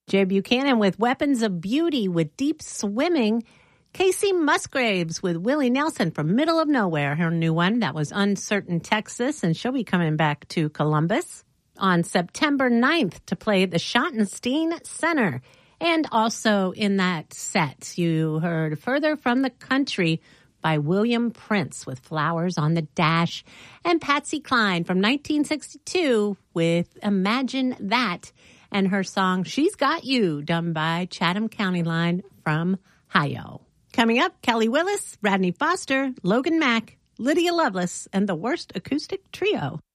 Jay Buchanan with Weapons of Beauty with Deep Swimming. Casey Musgraves with Willie Nelson from Middle of Nowhere, her new one. That was Uncertain Texas, and she'll be coming back to Columbus on September 9th to play the Schottenstein Center. And also in that set, you heard Further from the Country by William Prince with Flowers on the Dash, and Patsy Cline from 1962 with Imagine That, and her song She's Got You, done by Chatham County Line from Ohio. Coming up, Kelly Willis, Radney Foster, Logan Mack, Lydia Lovelace, and the Worst Acoustic Trio.